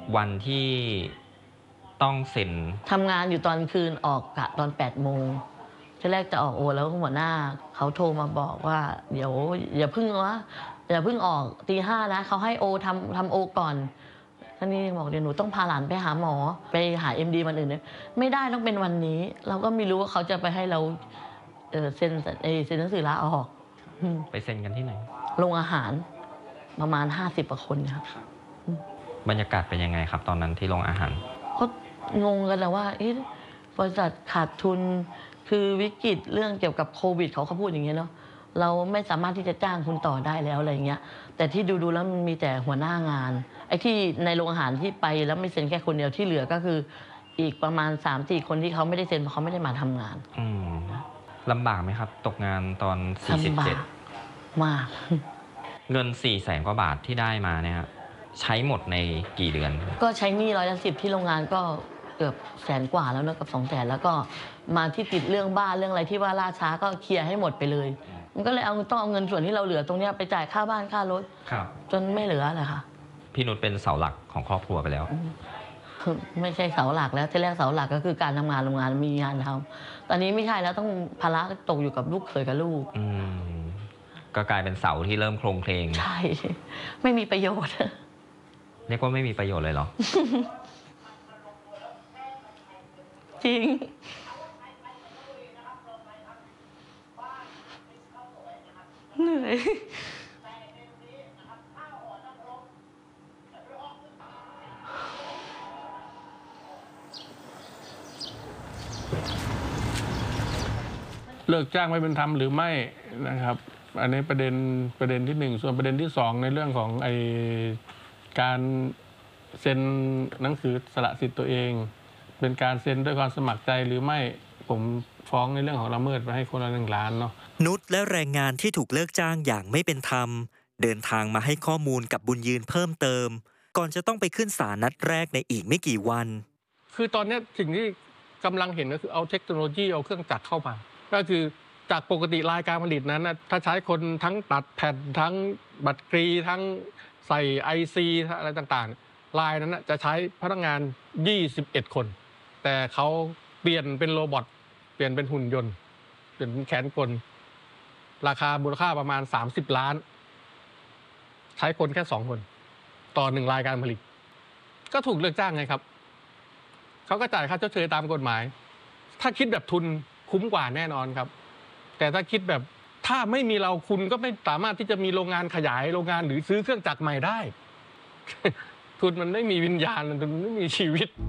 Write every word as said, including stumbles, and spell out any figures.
วันที่ต้องเซ็นทำงานอยู่ตอนคืนออกกะตอนแปดโมงที่แรกจะออกโอแล้วหัวหน้าเขาโทรมาบอกว่าเดี๋ยวอย่าพึ่งวะอย่าพึ่งออกตีห้านะเขาให้โอทำทำโอก่อนท่านนี้บอกเดี๋ยวหนูต้องพาหลานไปหาหมอไปหาเอ็มดีวันอื่นเนี่ยไม่ได้ต้องเป็นวันนี้เราก็ไม่รู้ว่าเขาจะไปให้เราเซ็นเซ็นหนังสือลาออกไปเซ็นกันที่ไหนโรงอาหารประมาณห้าสิบกว่าคนครับบรรยากาศเป็นยังไงครับตอนนั้นที่โรงอาหารก็งงกันแล้วว่าบริษัทขาดทุนคือวิกฤตเรื่องเกี่ยวกับโควิดเขาเขาพูดอย่างเงี้ยเนาะเราไม่สามารถที่จะจ้างคุณต่อได้แล้วอะไรเงี้ยแต่ที่ดูดูแล้วมันมีแต่หัวหน้างานไอ้ที่ในโรงอาหารที่ไปแล้วไม่เซ็นแค่คนเดียวที่เหลือก็คืออีกประมาณ สามสี่ คนที่เขาไม่ได้เซ็นเพราะเขาไม่ได้มาทำงานอืมลำบากไหมครับตกงานตอนสี่สิบเจ็ดมากเงินสี่แสนกว่าบาทที่ได้มาเนี่ยใช้หมดในกี่เดือนก็ใช้หนี้ร้อยละสิบที่โรงงานก็เกือบแสนกว่าแล้วเนอะกับสองแสนแล้วก็มาที่ติดเรื่องบ้านเรื่องอะไรที่ว่าล่าช้าก็เคลียร์ให้หมดไปเลยมันก็เลยเอาต้องเอาเงินส่วนที่เราเหลือตรงนี้ไปจ่ายค่าบ้านค่ารถจนไม่เหลือเลยค่ะพี่นุชเป็นเสาหลักของครอบครัวไปแล้วไม่ใช่เสาหลักแล้วที่แรกเสาหลักก็คือการทำงานโรงงานมีงานทำตอนนี้ไม่ใช่แล้วต้องภาระตกอยู่กับลูกเขยกับลูกก็กลายเป็นเสาที่เริ่มโครงเพลงใช่ไม่มีประโยชน์เรียกว่าไม่มีประโยชน์เลยเหรอจริงเหนื่อยเลิกจ้างไม่เป็นธรรมหรือไม่นะครับอันนี้ประเด็นประเด็นที่หนึ่งส่วนประเด็นที่สองในเรื่องของไอการเซ็นหนังสือสละสิทธิ์ตัวเองเป็นการเซ็นด้วยความสมัครใจหรือไม่ผมฟ้องในเรื่องของละเมิดไปให้คนละหนึ่งล้านเนาะนุชและแรงงานที่ถูกเลิกจ้างอย่างไม่เป็นธรรมเดินทางมาให้ข้อมูลกับบุญยืนเพิ่มเติมก่อนจะต้องไปขึ้นศาลนัดแรกในอีกไม่กี่วันคือตอนนี้สิ่งที่กำลังเห็นก็คือเอาเทคโนโลยีเอาเครื่องจักรเข้ามาก็คือจากปกติรายการผลิตนั้นนะถ้าใช้คนทั้งตัดแผ่นทั้งบัตรกรีทั้งใส่ ไอ ซี อะไรต่างๆรายนั้นจะใช้พนักงานยี่สิบเอ็ดคนแต่เขาเปลี่ยนเป็นโรบอทเปลี่ยนเป็นหุ่นยนต์เปลี่ยนเป็นแขนกลราคามูลค่าประมาณสามสิบล้านใช้คนแค่สองคนต่อหนึ่งรายการผลิตก็ถูกเลิกจ้างไงครับเขาก็จ่ายค่าชดเชยตามกฎหมายถ้าคิดแบบทุนคุ้มกว่าแน่นอนครับแต่ถ้าคิดแบบถ้าไม่มีเราคุณก็ไม่สามารถที่จะมีโรงงานขยายโรงงานหรือซื้อเครื่องจักรใหม่ได้ทุนมันไม่มีวิญญาณมันไม่มีชีวิต